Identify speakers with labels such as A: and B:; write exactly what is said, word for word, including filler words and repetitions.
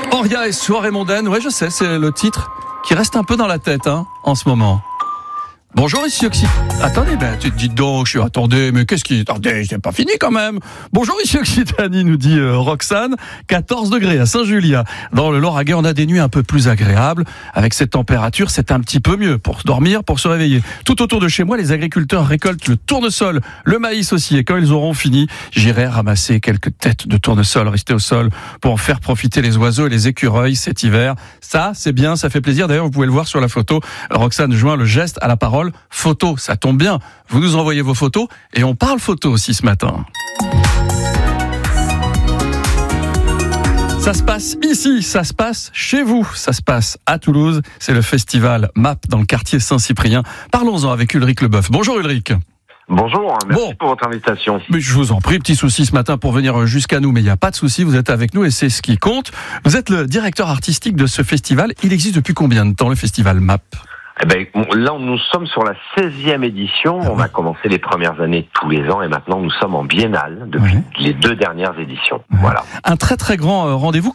A: Oria et soirée mondaine, ouais je sais, c'est le titre qui reste un peu dans la tête hein, en ce moment. Bonjour ici Occitanie. Attendez, ben tu te dis donc, je suis attendez, mais qu'est-ce qui attendez, c'est pas fini quand même. Bonjour ici Occitanie, nous dit euh, Roxane. quatorze degrés à Saint-Julia. Dans le Lauragais, on a des nuits un peu plus agréables. Avec cette température, c'est un petit peu mieux pour dormir, pour se réveiller. Tout autour de chez moi, les agriculteurs récoltent le tournesol, le maïs aussi. Et quand ils auront fini, j'irai ramasser quelques têtes de tournesol restées au sol pour en faire profiter les oiseaux et les écureuils cet hiver. Ça, c'est bien, ça fait plaisir. D'ailleurs, vous pouvez le voir sur la photo. Roxane joint le geste à la parole. Photo, ça tombe bien. Vous nous envoyez vos photos et on parle photo aussi ce matin. Ça se passe ici, ça se passe chez vous, ça se passe à Toulouse. C'est le festival M A P dans le quartier Saint-Cyprien. Parlons-en avec Ulrich Leboeuf. Bonjour Ulrich.
B: Bonjour, merci
A: bon.
B: pour votre invitation.
A: Mais je vous en prie, petit souci ce matin pour venir jusqu'à nous, mais il n'y a pas de souci, vous êtes avec nous et c'est ce qui compte. Vous êtes le directeur artistique de ce festival. Il existe depuis combien de temps le festival M A P ?
B: Eh ben, là, nous sommes sur la seizième édition.
A: Ah
B: on
A: oui.
B: a commencé les premières années tous les ans et maintenant nous sommes en biennale depuis
A: oui.
B: les deux dernières éditions.
A: Oui.
B: Voilà.
A: Un très très grand rendez-vous.